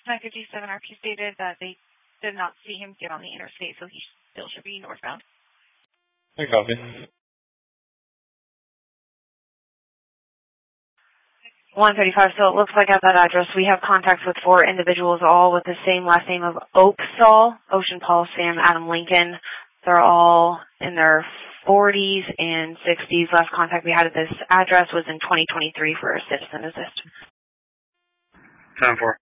957 RP stated that they did not see him get on the interstate, so he still should be northbound. I copy. 135, so it looks like at that address we have contacts with 4 individuals, all with the same last name of Oaksall, Ocean Paul, Sam, Adam, Lincoln. They're all in their 40s and 60s. Last contact we had at this address was in 2023 for a citizen assist. 10-4.